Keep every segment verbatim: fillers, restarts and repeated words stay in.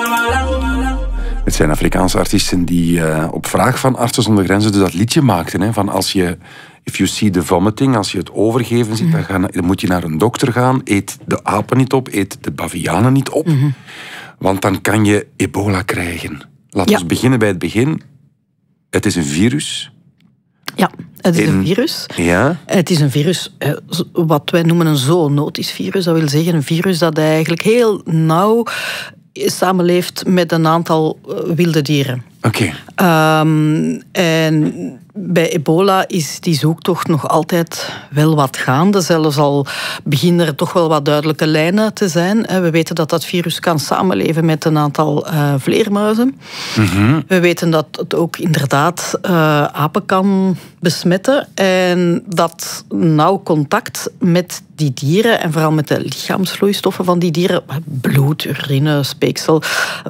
Het zijn Afrikaanse artiesten die uh, op vraag van Artsen zonder Grenzen dus dat liedje maakten. Hè, van als je, if you see the vomiting, als je het overgeven ziet, dan, gaan, dan moet je naar een dokter gaan. Eet de apen niet op, eet de bavianen niet op. Mm-hmm. Want dan kan je ebola krijgen. Laten we ja. beginnen bij het begin. Het is een virus. Ja, het is In, een virus. Ja? Het is een virus, wat wij noemen een zoonotisch virus. Dat wil zeggen een virus dat eigenlijk heel nauw samenleeft met een aantal wilde dieren. Oké. Okay. Um, en bij ebola is die zoektocht nog altijd wel wat gaande. Zelfs al beginnen er toch wel wat duidelijke lijnen te zijn. We weten dat dat virus kan samenleven met een aantal uh, vleermuizen. Mm-hmm. We weten dat het ook inderdaad uh, apen kan besmetten. En dat nauw contact met die dieren, en vooral met de lichaamsvloeistoffen van die dieren, bloed, urine, speeksel,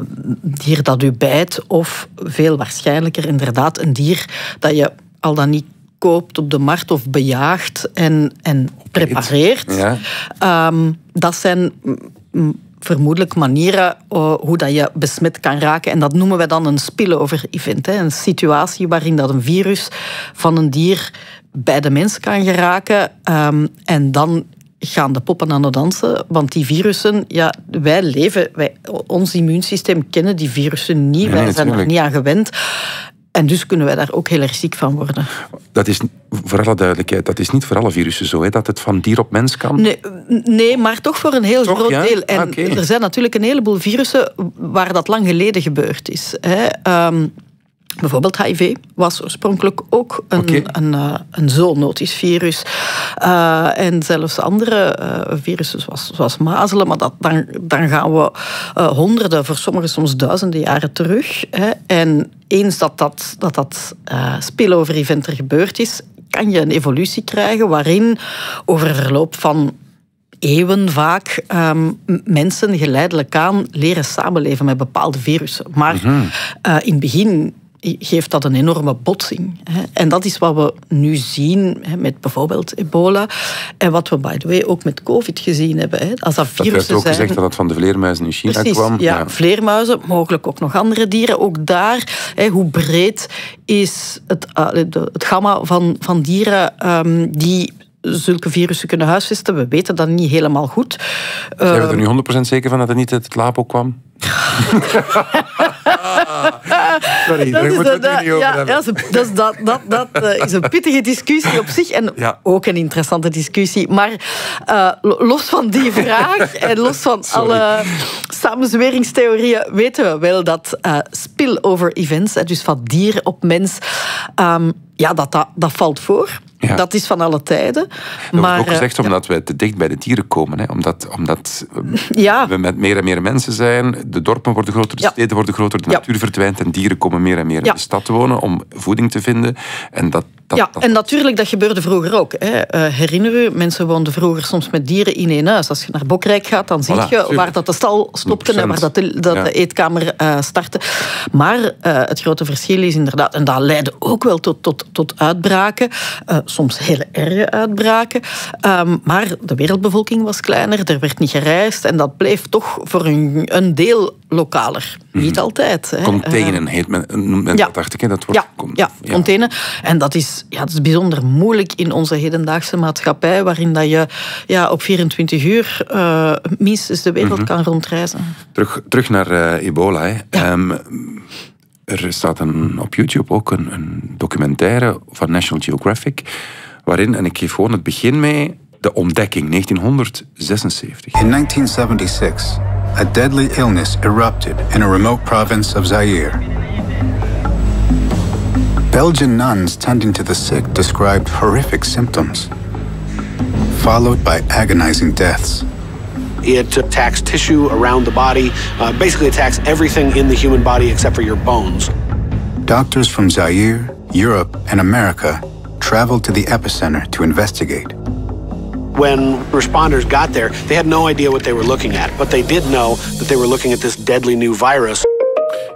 dier dat u bijt, of veel waarschijnlijker inderdaad een dier dat je al dan niet koopt op de markt of bejaagt en, en prepareert. Ja. Um, dat zijn m, vermoedelijk manieren uh, hoe dat je besmet kan raken. En dat noemen wij dan een spillover event. Hè. Een situatie waarin dat een virus van een dier bij de mens kan geraken. Um, en dan gaan de poppen aan het dansen. Want die virussen, ja, wij leven, wij, ons immuunsysteem kennen die virussen niet. Nee, wij zijn er niet aan gewend. En dus kunnen wij daar ook heel erg ziek van worden. Dat is, voor alle duidelijkheid, dat is niet voor alle virussen zo, hè, dat het van dier op mens kan? Nee, nee, maar toch voor een heel toch, groot ja? deel. En okay. er zijn natuurlijk een heleboel virussen waar dat lang geleden gebeurd is. Hè. Um, Bijvoorbeeld H I V was oorspronkelijk ook een, okay. een, een, een zoonotisch virus. Uh, en zelfs andere uh, virussen zoals, zoals mazelen. Maar dat, dan, dan gaan we uh, honderden, voor sommigen soms duizenden jaren terug. Hè. En eens dat dat, dat, dat uh, spillover-event er gebeurd is, kan je een evolutie krijgen waarin over een verloop van eeuwen vaak um, mensen geleidelijk aan leren samenleven met bepaalde virussen. Maar mm-hmm. uh, in het begin geeft dat een enorme botsing. Hè. En dat is wat we nu zien hè, met bijvoorbeeld ebola. En wat we, by the way, ook met COVID gezien hebben. Hè. Als dat, dat werd ook zijn, gezegd dat het van de vleermuizen in China precies, kwam. Ja, ja, vleermuizen, mogelijk ook nog andere dieren. Ook daar, hè, hoe breed is het, uh, het gamma van, van dieren um, die zulke virussen kunnen huisvesten. We weten dat niet helemaal goed. Zijn we er nu honderd procent zeker van dat het niet uit het labo kwam? Sorry, daar moeten we het nu niet over ja, hebben. Ja, dat, is, dat, dat, dat uh, is een pittige discussie op zich en ja. ook een interessante discussie. Maar uh, los van die vraag en los van Sorry. alle samenzweringstheorieën weten we wel dat uh, spillover events, dus van dier op mens, um, ja, dat, dat, dat valt voor. Ja. Dat is van alle tijden. Dat maar, wordt ook gezegd omdat ja. we te dicht bij de dieren komen. Hè? Omdat, omdat ja. we met meer en meer mensen zijn. De dorpen worden groter, de ja. steden worden groter, de ja. natuur verdwijnt en dieren komen meer en meer ja. in de stad wonen om voeding te vinden. En dat, dat, ja, dat... en natuurlijk, dat gebeurde vroeger ook. Hè. Uh, herinner u, mensen woonden vroeger soms met dieren in één huis. Als je naar Bokrijk gaat, dan zie voilà, je waar dat de stal stopte en waar dat de, dat ja. de eetkamer uh, startte. Maar uh, het grote verschil is inderdaad, en dat leidde ook wel tot, tot, tot uitbraken, uh, soms hele erge uitbraken. Um, maar de wereldbevolking was kleiner, er werd niet gereisd en dat bleef toch voor een, een deel lokaler. Mm-hmm. Niet altijd. Hè. Containen uh, heet men, men ja. dat dacht ik. Hè? Dat wordt, ja, com- ja, ja, containen. En dat is, ja, dat is bijzonder moeilijk in onze hedendaagse maatschappij, waarin dat je ja, op vierentwintig uur uh, minstens de wereld mm-hmm. kan rondreizen. Terug, terug naar uh, ebola. Hè. Ja. Um, er staat een, op YouTube ook een, een documentaire van National Geographic, waarin, en ik geef gewoon het begin mee, de ontdekking, negentienhonderdzesenzeventig. In nineteen seventy-six, a deadly illness erupted in a remote province of Zaire. Belgian nuns tending to the sick described horrific symptoms, followed by agonizing deaths. It attacks tissue around the body, uh, basically attacks everything in the human body except for your bones. Doctors from Zaire, Europe, and America traveled to the epicenter to investigate. When responders got there, they had no idea what they were looking at, but they did know that they were looking at this deadly new virus.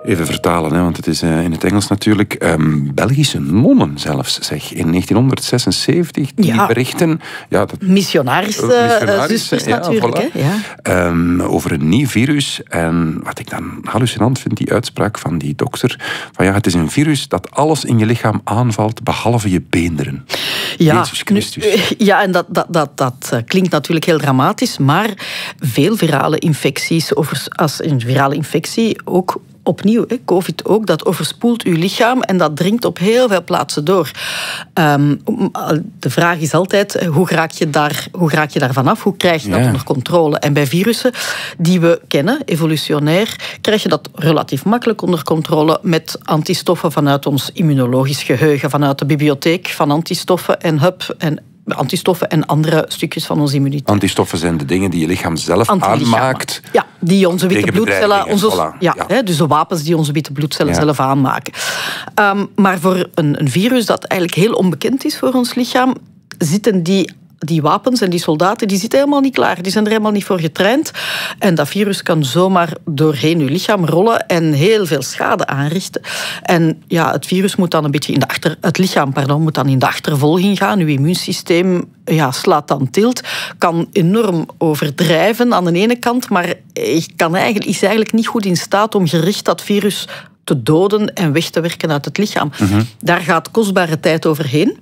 Even vertalen, hè, want het is uh, in het Engels natuurlijk. Um, Belgische nonnen zelfs, zeg. In negentien zevenenzeventig, die ja. berichten... Ja, dat, missionaris, uh, missionaris zusters ja, natuurlijk. Voilà. Hè? Ja. Um, over een nieuw virus. En wat ik dan hallucinant vind, die uitspraak van die dokter. Van ja, het is een virus dat alles in je lichaam aanvalt, behalve je beenderen. Ja, Jezus Christus. Nu, ja, en dat, dat, dat, dat klinkt natuurlijk heel dramatisch, maar veel virale infecties, als een virale infectie ook opnieuw, hè, COVID ook, dat overspoelt uw lichaam en dat dringt op heel veel plaatsen door. Um, de vraag is altijd, hoe raak je daar, hoe raak je daar vanaf? Hoe krijg je dat ja. onder controle? En bij virussen die we kennen, evolutionair, krijg je dat relatief makkelijk onder controle met antistoffen vanuit ons immunologisch geheugen, vanuit de bibliotheek van antistoffen en hup en antistoffen en andere stukjes van onze immuniteit. Antistoffen zijn de dingen die je lichaam zelf aanmaakt. Ja, die onze witte bloedcellen... Onze, voilà. ja, ja. Hè, dus de wapens die onze witte bloedcellen ja. zelf aanmaken. Um, maar voor een, een virus dat eigenlijk heel onbekend is voor ons lichaam, zitten die... Die wapens en die soldaten, die zitten helemaal niet klaar. Die zijn er helemaal niet voor getraind. En dat virus kan zomaar doorheen uw lichaam rollen en heel veel schade aanrichten. En ja, het virus moet dan een beetje in de achter... Het lichaam, pardon, moet dan in de achtervolging gaan. Uw immuunsysteem ja, slaat dan tilt. Kan enorm overdrijven aan de ene kant, maar kan eigenlijk, is eigenlijk niet goed in staat om gericht dat virus te doden en weg te werken uit het lichaam. Mm-hmm. Daar gaat kostbare tijd overheen.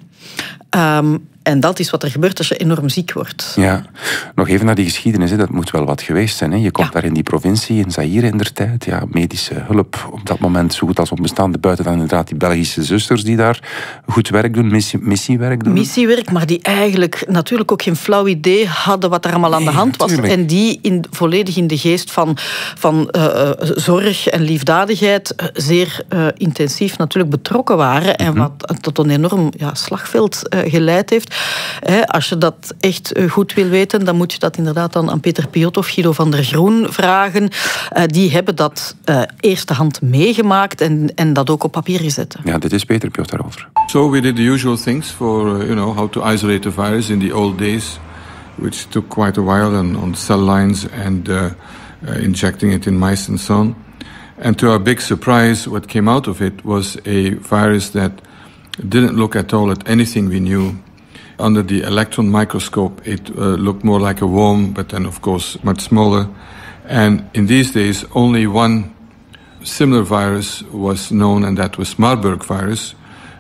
Um, En dat is wat er gebeurt als je enorm ziek wordt. Ja, nog even naar die geschiedenis. Hè. Dat moet wel wat geweest zijn. Hè. Je komt ja. daar in die provincie, in Zaïre in der tijd. Ja, medische hulp op dat moment zo goed als onbestaande. Buiten dan inderdaad die Belgische zusters die daar goed werk doen, missie, missiewerk doen. Missiewerk, maar die eigenlijk natuurlijk ook geen flauw idee hadden wat er allemaal aan de hand was. Nee, en die in, volledig in de geest van, van uh, zorg en liefdadigheid zeer uh, intensief natuurlijk betrokken waren. Mm-hmm. En wat tot een enorm ja, slagveld uh, geleid heeft. He, als je dat echt goed wil weten, dan moet je dat inderdaad dan aan Peter Piot of Guido van der Groen vragen. Uh, die hebben dat uh, eerste hand meegemaakt en, en dat ook op papier gezet. Ja, dit is Peter Piot daarover. So we did the usual things for uh, you know how to isolate the virus in the old days, which took quite a while and on cell lines and uh, uh, injecting it in mice and so on. And to our big surprise, what came out of it was a virus that didn't look at all at anything we knew. Under the electron microscope, it uh, looked more like a worm, but then, of course, much smaller. And in these days, only one similar virus was known, and that was Marburg virus.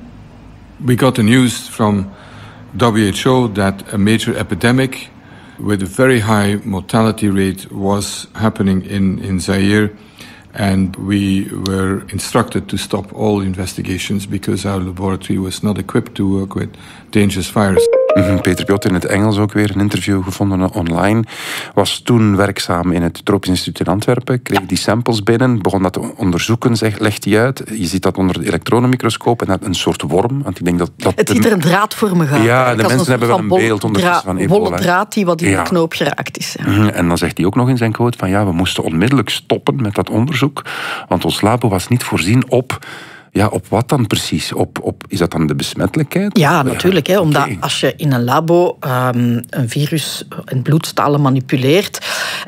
We got the news from W H O that a major epidemic with a very high mortality rate was happening in, in Zaire. And we were instructed to stop all investigations because our laboratory was not equipped to work with dangerous viruses. Peter Piot in het Engels ook weer een interview gevonden online. Was toen werkzaam in het Tropisch Instituut in Antwerpen. Kreeg die samples binnen, begon dat te onderzoeken, zeg, legt hij uit. Je ziet dat onder de elektronenmicroscoop en dat een soort worm. Want ik denk dat, dat het ziet er een draadvormig uit. Ja, de mensen hebben wel een beeld ondertussen van ebola. Een draad die wat in ja. de knoop geraakt is. Ja. En dan zegt hij ook nog in zijn quote van ja, we moesten onmiddellijk stoppen met dat onderzoek. Want ons labo was niet voorzien op... Ja, op wat dan precies? Op, op, is dat dan de besmettelijkheid? Ja, natuurlijk. Hè, omdat okay. als je in een labo um, een virus in bloedstalen manipuleert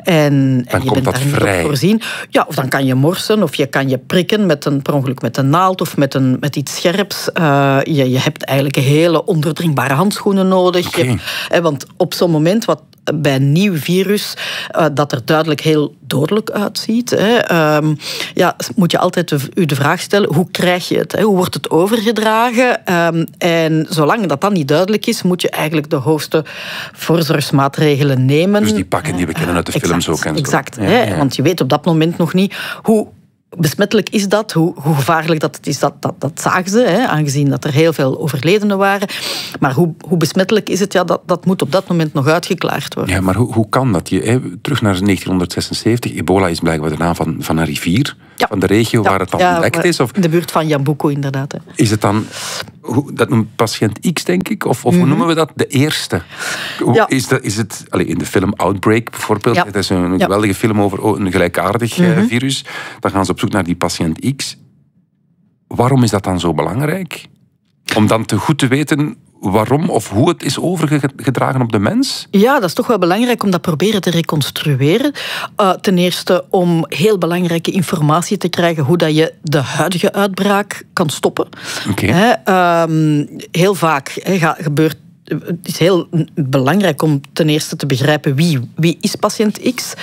en, en je bent daar niet op voorzien, ja, of dan kan je morsen of je kan je prikken met een, per ongeluk met een naald of met, een, met iets scherps. Uh, je, je hebt eigenlijk hele onderdringbare handschoenen nodig. Okay. Je, hè, want op zo'n moment wat bij een nieuw virus, uh, dat er duidelijk heel dodelijk uitziet, hè, um, ja, moet je altijd de, u de vraag stellen, hoe krijg je het? Hè? Hoe wordt het overgedragen? Um, en zolang dat dan niet duidelijk is, moet je eigenlijk de hoogste voorzorgsmaatregelen nemen. Dus die pakken die we kennen uit de exact, films ook. En exact, zo. Hè? Ja, ja. Want je weet op dat moment nog niet hoe besmettelijk is dat, hoe, hoe gevaarlijk dat het is, dat, dat, dat zagen ze, hè, aangezien dat er heel veel overledenen waren. Maar hoe, hoe besmettelijk is het, ja, dat, dat moet op dat moment nog uitgeklaard worden. Ja, maar hoe, hoe kan dat? Je, hè, terug naar negentien zesenzeventig, ebola is blijkbaar de naam van, van een rivier, ja. van de regio ja, waar het dan ja, ontdekt is. Of in de buurt van Yambuco, inderdaad. Hè. Is het dan, hoe, dat noemt patiënt X, denk ik? Of, of mm-hmm. hoe noemen we dat? De eerste. Hoe, ja. Is, dat, is het, allez, in de film Outbreak bijvoorbeeld, ja. dat is een ja. geweldige film over oh, een gelijkaardig mm-hmm. virus. Dan gaan ze op zoek naar die patiënt X. Waarom is dat dan zo belangrijk? Om dan te goed te weten waarom of hoe het is overgedragen op de mens? Ja, dat is toch wel belangrijk om dat proberen te reconstrueren. Uh, ten eerste om heel belangrijke informatie te krijgen hoe dat je de huidige uitbraak kan stoppen. Okay. He, um, heel vaak he, ga, gebeurt Het is heel belangrijk om ten eerste te begrijpen wie, wie is patiënt X.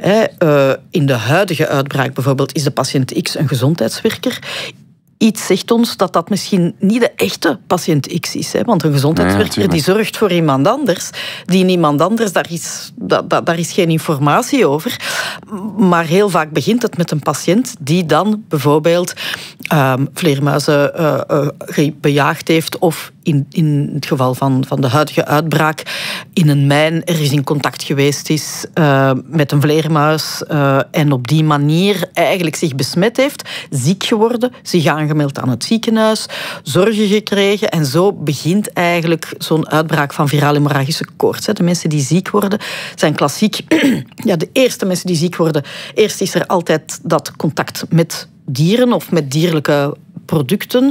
Uh, in de huidige uitbraak bijvoorbeeld is de patiënt X een gezondheidswerker. Iets zegt ons dat dat misschien niet de echte patiënt X is. Hè? Want een gezondheidswerker ja, die zorgt voor iemand anders. Die iemand anders, daar is, dat, dat, daar is geen informatie over. Maar heel vaak begint het met een patiënt die dan bijvoorbeeld um, vleermuizen uh, uh, bejaagd heeft of in, in het geval van, van de huidige uitbraak in een mijn er is in contact geweest is uh, met een vleermuis uh, en op die manier eigenlijk zich besmet heeft, ziek geworden, zich aangemeld aan het ziekenhuis, zorgen gekregen en zo begint eigenlijk zo'n uitbraak van virale hemorragische koorts. De mensen die ziek worden zijn klassiek ja, de eerste mensen die ziek worden. Eerst is er altijd dat contact met dieren of met dierlijke producten.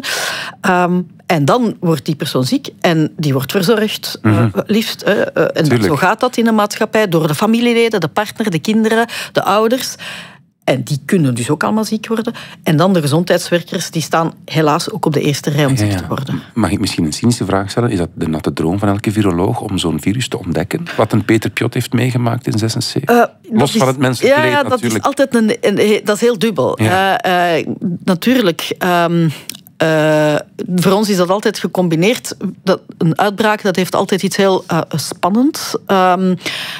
Um, en dan wordt die persoon ziek en die wordt verzorgd, mm-hmm. uh, liefst. Uh, uh, en Tuurlijk. Zo gaat dat in een maatschappij door de familieleden, de partner, de kinderen, de ouders. En die kunnen dus ook allemaal ziek worden. En dan de gezondheidswerkers, die staan helaas ook op de eerste rij om ziek ja, ja. te worden. Mag ik misschien een cynische vraag stellen? Is dat de natte droom van elke viroloog om zo'n virus te ontdekken? Wat een Peter Piot heeft meegemaakt in zesenzeventig? Uh, Los is, van het menselijk ja, leed ja, natuurlijk. Dat is altijd een, een, dat is heel dubbel. Ja. Uh, uh, natuurlijk... Um, Uh, voor ons is dat altijd gecombineerd. Dat een uitbraak dat heeft altijd iets heel uh, spannends. Um,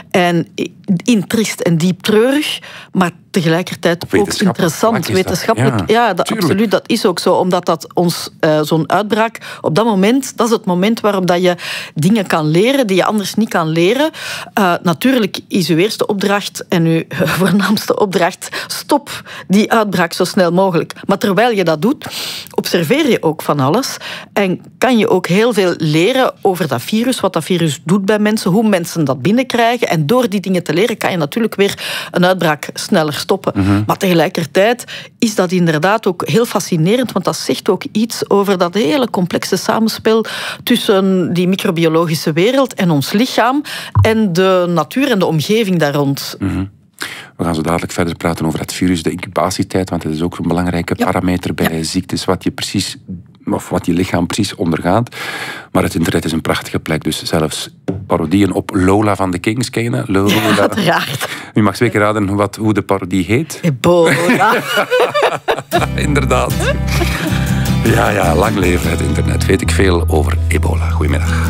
en intriest en diep treurig. Maar tegelijkertijd ook interessant. Wetenschappelijk. Ja, ja dat, absoluut. Dat is ook zo. Omdat dat ons uh, zo'n uitbraak op dat moment, dat is het moment waarop dat je dingen kan leren die je anders niet kan leren. Uh, natuurlijk is uw eerste opdracht en uw voornaamste opdracht: stop die uitbraak zo snel mogelijk. Maar terwijl je dat doet, observeer je ook van alles en kan je ook heel veel leren over dat virus, wat dat virus doet bij mensen, hoe mensen dat binnenkrijgen. En door die dingen te leren kan je natuurlijk weer een uitbraak sneller stoppen. Mm-hmm. Maar tegelijkertijd is dat inderdaad ook heel fascinerend, want dat zegt ook iets over dat hele complexe samenspel tussen die microbiologische wereld en ons lichaam en de natuur en de omgeving daar rond. Mm-hmm. We gaan zo dadelijk verder praten over het virus, de incubatietijd, want dat is ook een belangrijke ja. parameter bij ja. ziektes, wat je precies, of wat je lichaam precies ondergaat. Maar het internet is een prachtige plek, dus zelfs parodieën op Lola van de Kings, ken je dat? Lola. Ja, uiteraard. U mag twee keer raden wat, hoe de parodie heet. Ebola. Inderdaad. Ja, ja, lang leven het internet. Weet ik veel over ebola. Goedemiddag.